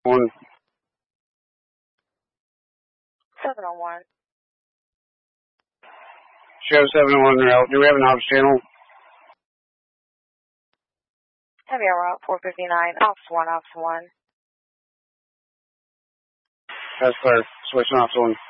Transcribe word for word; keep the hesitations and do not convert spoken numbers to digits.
One. seven oh one. Sheriff seven oh one route. Do we have an ops channel? Heavy on route four fifty-nine. Ops one, ops one. That's clear. Switching ops one.